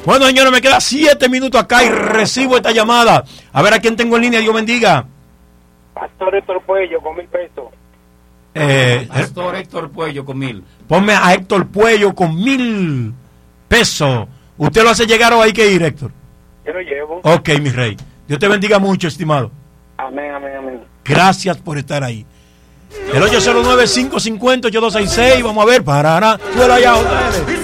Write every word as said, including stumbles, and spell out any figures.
Bueno, señores, me queda siete minutos acá y recibo esta llamada. A ver a quién tengo en línea, Dios bendiga. Pastor Héctor Puello con mil pesos. Eh, Pastor Héctor Puello con mil. Ponme a Héctor Puello con mil pesos. ¿Usted lo hace llegar o hay que ir, Héctor? Yo lo llevo. Ok, mi rey. Dios te bendiga mucho, estimado. Amén, amén, amén. Gracias por estar ahí. El ocho cero nueve, cinco cinco cero, ocho dos seis seis. Vamos a ver. Parará. Suela ya, hoteles.